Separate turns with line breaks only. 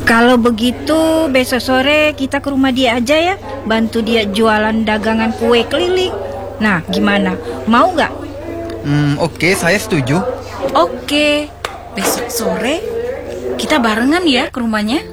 Kalau begitu besok sore kita ke rumah dia aja ya, bantu dia jualan dagangan kue keliling. Nah, gimana? Mau gak?
Oke, saya setuju.
Oke, besok sore kita barengan ya ke rumahnya.